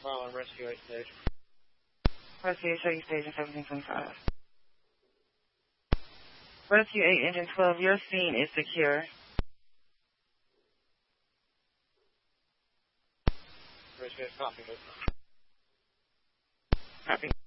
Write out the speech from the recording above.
File on Rescue 8 stage. Rescue 8 station 1725. Rescue 8 engine 12, your scene is secure. Rescue 8 copy. Copy.